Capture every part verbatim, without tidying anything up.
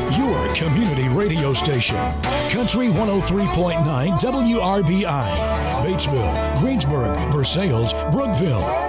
your community radio station. Country one oh three point nine W R B I. Batesville, Greensburg, Versailles, Brookville.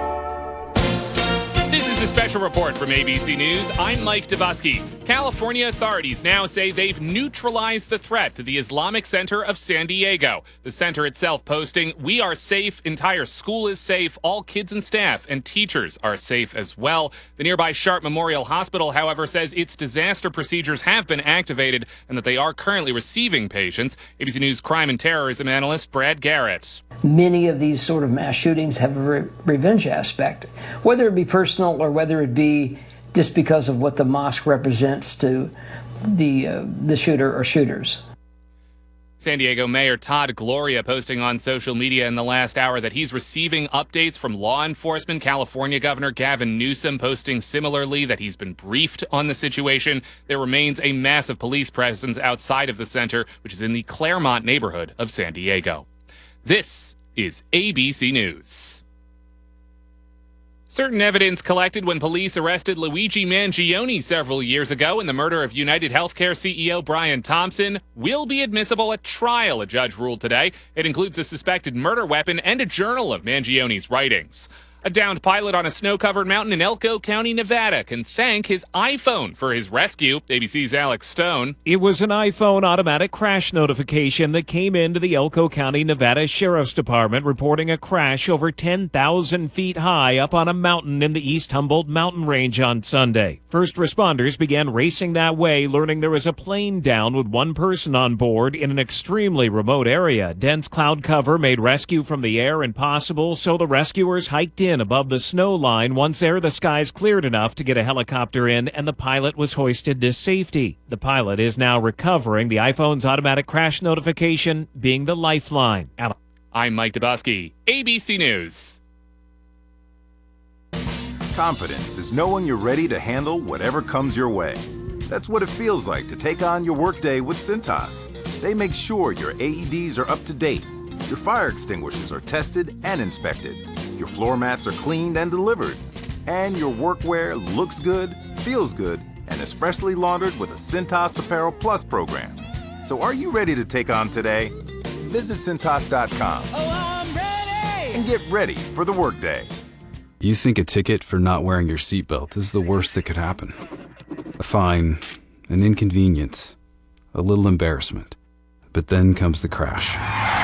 This is a special report from A B C News. I'm Mike Dubusky. California authorities now say they've neutralized the threat to the Islamic Center of San Diego. The center itself posting, "We are safe, entire school is safe, all kids and staff and teachers are safe as well." The nearby Sharp Memorial Hospital, however, says its disaster procedures have been activated and that they are currently receiving patients. A B C News crime and terrorism analyst Brad Garrett. Many of these sort of mass shootings have a re- revenge aspect, whether it be personal or whether it be just because of what the mosque represents to the uh, the shooter or shooters. San Diego Mayor Todd Gloria posting on social media in the last hour that he's receiving updates from law enforcement. California Governor Gavin Newsom posting similarly that he's been briefed on the situation. There remains a massive police presence outside of the center, which is in the Claremont neighborhood of San Diego. This is A B C News. Certain evidence collected when police arrested Luigi Mangione several years ago in the murder of United Healthcare C E O Brian Thompson will be admissible at trial, a judge ruled today. It includes a suspected murder weapon and a journal of Mangione's writings. A downed pilot on a snow-covered mountain in Elko County, Nevada, can thank his iPhone for his rescue. A B C's Alex Stone. It was an iPhone automatic crash notification that came into the Elko County, Nevada Sheriff's Department reporting a crash over ten thousand feet high up on a mountain in the East Humboldt mountain range on Sunday. First responders began racing that way, learning there was a plane down with one person on board in an extremely remote area. Dense cloud cover made rescue from the air impossible, so the rescuers hiked in above the snow line. Once there, the skies cleared enough to get a helicopter in, and the pilot was hoisted to safety. The pilot is now recovering, the iPhone's automatic crash notification being the lifeline. I'm Mike Dubusky, A B C News. Confidence is knowing you're ready to handle whatever comes your way. That's what it feels like to take on your workday with Cintas. They make sure your A E Ds are up to date, your fire extinguishers are tested and inspected, your floor mats are cleaned and delivered, and your workwear looks good, feels good, and is freshly laundered with a Cintas Apparel Plus program. So are you ready to take on today? Visit Cintas dot com Oh, I'm ready! and get ready for the workday. You think a ticket for not wearing your seatbelt is the worst that could happen. A fine, an inconvenience, a little embarrassment. But then comes the crash.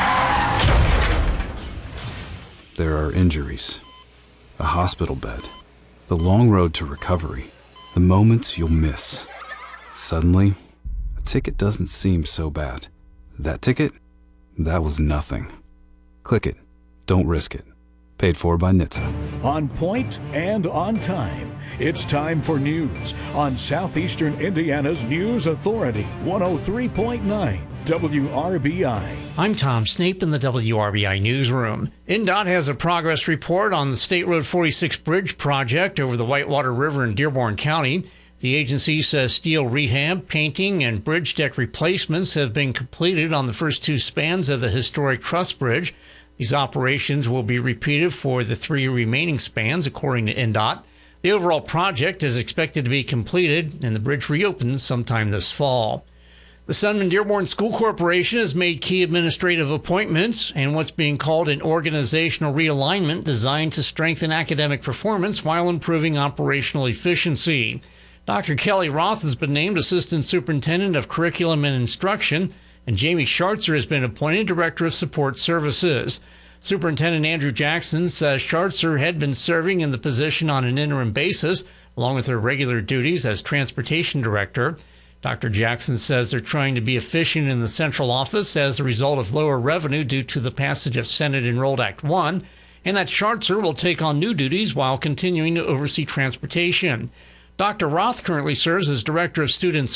There are injuries, a hospital bed, the long road to recovery, the moments you'll miss. Suddenly, a ticket doesn't seem so bad. That ticket? That was nothing. Click it. Don't risk it. Paid for by N H T S A. On point and on time. It's time for news on Southeastern Indiana's News Authority, one oh three point nine W R B I. I'm Tom Snape in the W R B I newsroom. N D O T has a progress report on the State Road forty-six bridge project over the Whitewater River in Dearborn County. The agency says steel rehab, painting, and bridge deck replacements have been completed on the first two spans of the historic truss bridge. These operations will be repeated for the three remaining spans, according to N D O T. The overall project is expected to be completed and the bridge reopens sometime this fall. The Sunman Dearborn School Corporation has made key administrative appointments and what's being called an organizational realignment designed to strengthen academic performance while improving operational efficiency. Doctor Kelly Roth has been named Assistant Superintendent of Curriculum and Instruction, and Jamie Schartzer has been appointed Director of Support Services. Superintendent Andrew Jackson says Schartzer had been serving in the position on an interim basis, along with her regular duties as Transportation Director. Doctor Jackson says they're trying to be efficient in the central office as a result of lower revenue due to the passage of Senate Enrolled Act one, and that Schartzer will take on new duties while continuing to oversee transportation. Doctor Roth currently serves as Director of Student